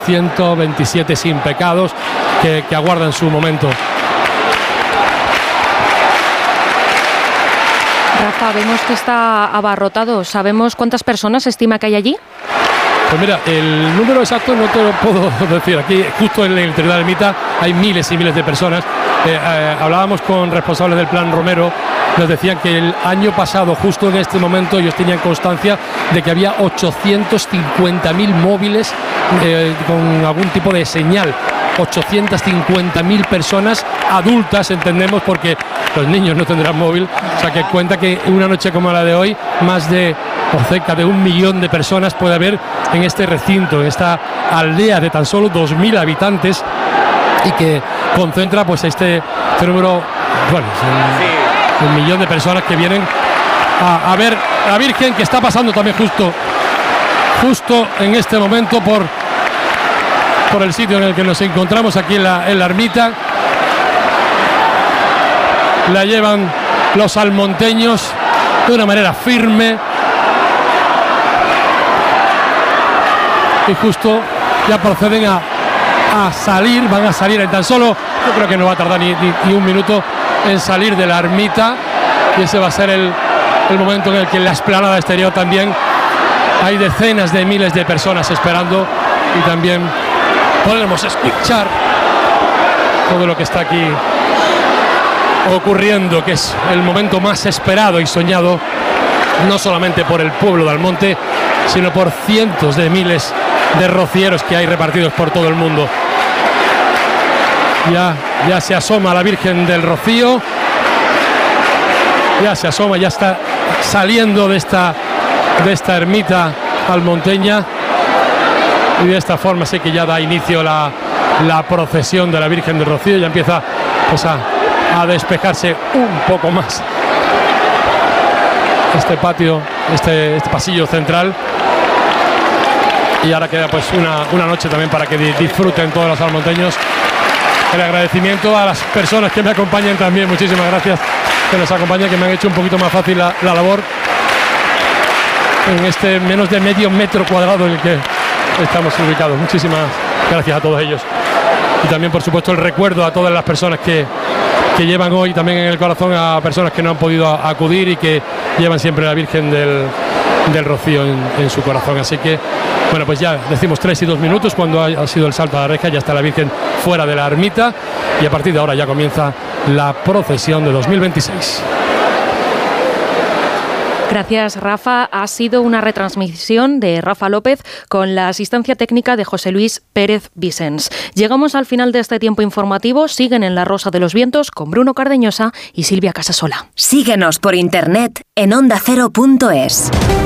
127 sin pecados que aguardan su momento. Rafa, vemos que está abarrotado. ¿Sabemos cuántas personas se estima que hay allí? Pues mira, el número exacto no te lo puedo decir. Aquí, justo en el interior de la ermita, hay miles y miles de personas. Hablábamos con responsables del Plan Romero. Nos decían que el año pasado, justo en este momento, ellos tenían constancia de que había 850.000 móviles con algún tipo de señal. 850.000 personas adultas, entendemos, porque los niños no tendrán móvil. O sea, que cuenta que una noche como la de hoy, más de o cerca de 1 millón de personas puede haber en este recinto, en esta aldea de tan solo 2.000 habitantes, y que concentra pues este número, bueno, 1 millón de personas que vienen a ver a la Virgen, que está pasando también justo en este momento por el sitio en el que nos encontramos, aquí en la ermita. La llevan los almonteños de una manera firme, y justo ya proceden a salir, van a salir en tan solo, yo creo que no va a tardar ni 1 minuto en salir de la ermita, y ese va a ser el momento en el que en la explanada exterior también hay decenas de miles de personas esperando, y también podremos escuchar todo lo que está aquí ocurriendo, que es el momento más esperado y soñado, no solamente por el pueblo de Almonte, sino por cientos de miles de rocieros que hay repartidos por todo el mundo. Ya se asoma la Virgen del Rocío, ya se asoma, ya está saliendo de esta ermita almonteña, y de esta forma sí que ya da inicio la procesión de la Virgen del Rocío. Ya empieza pues a despejarse un poco más este patio, este pasillo central, y ahora queda pues una noche también para que disfruten todos los almonteños. El agradecimiento a las personas que me acompañan también, muchísimas gracias, que nos acompañan, que me han hecho un poquito más fácil la labor en este menos de medio metro cuadrado en el que estamos ubicados. Muchísimas gracias a todos ellos, y también por supuesto el recuerdo a todas las personas que llevan hoy también en el corazón a personas que no han podido acudir y que llevan siempre a la Virgen del Rocío en su corazón. Así que bueno, pues ya decimos 3 y 2 minutos cuando ha sido el salto a la reja, ya está la Virgen fuera de la ermita, y a partir de ahora ya comienza la procesión de 2026. Gracias, Rafa. Ha sido una retransmisión de Rafa López con la asistencia técnica de José Luis Pérez Vicens. Llegamos al final de este tiempo informativo. Siguen en La Rosa de los Vientos con Bruno Cardeñosa y Silvia Casasola. Síguenos por internet en ondacero.es.